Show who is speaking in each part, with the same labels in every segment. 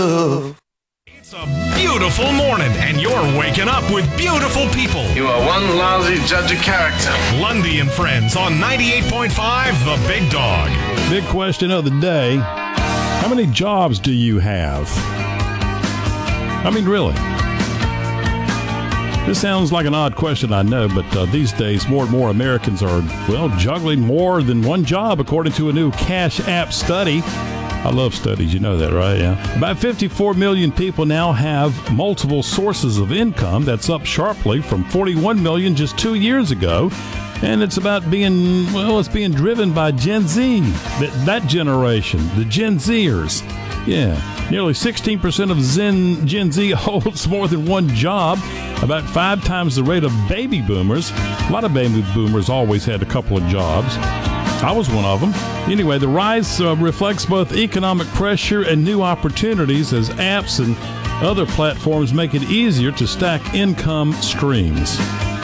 Speaker 1: It's a beautiful morning, and you're waking up with beautiful people.
Speaker 2: You are one lousy judge of character.
Speaker 1: Lundy and Friends on 98.5 The Big Dog.
Speaker 3: Big question of the day. How many jobs do you have? I mean, really. This sounds like an odd question, I know, but these days more and more Americans are, juggling more than one job, according to a new Cash App study. I love studies, you know that, right? Yeah. About 54 million people now have multiple sources of income. That's up sharply from 41 million just 2 years ago. And it's about it's being driven by Gen Z, that generation, the Gen Zers. Yeah, nearly 16% of Gen Z holds more than one job, about 5 times the rate of baby boomers. A lot of baby boomers always had a couple of jobs. I was one of them. Anyway, the rise reflects both economic pressure and new opportunities as apps and other platforms make it easier to stack income streams.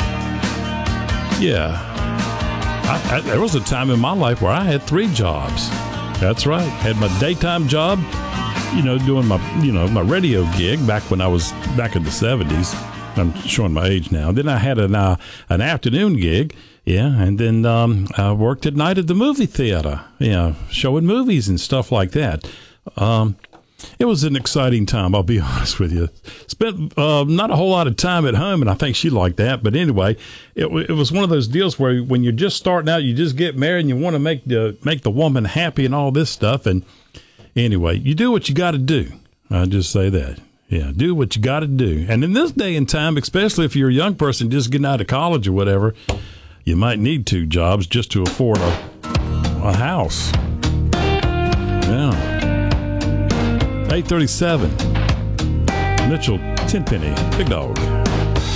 Speaker 3: Yeah. There was a time in my life where I had 3 jobs. That's right. Had my daytime job, doing my radio gig back when I was back in the 70s. I'm showing my age now. Then I had an afternoon gig. Yeah, and then I worked at night at the movie theater, showing movies and stuff like that. It was an exciting time, I'll be honest with you. Spent not a whole lot of time at home, and I think she liked that. But anyway, it was one of those deals where when you're just starting out, you just get married and you want to make the woman happy and all this stuff. And anyway, you do what you got to do. I'll just say that. Yeah, do what you got to do. And in this day and time, especially if you're a young person just getting out of college or whatever, you might need 2 jobs just to afford a house. Yeah. 8:37. Mitchell Tenpenny, Big Dog.